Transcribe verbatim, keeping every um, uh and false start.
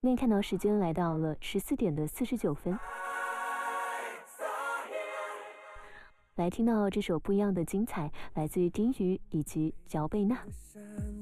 那看到时间来到了十四点的四十九分，来听到这首不一样的精彩，来自于丁宇以及乔贝娜。